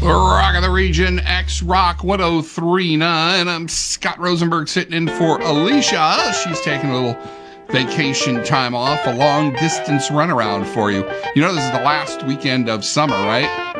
Rock of the Region, X Rock 1039. I'm Scott Rosenberg sitting in for Alicia. She's taking a little vacation time off, a long distance runaround for you. You know, this is the last weekend of summer, right?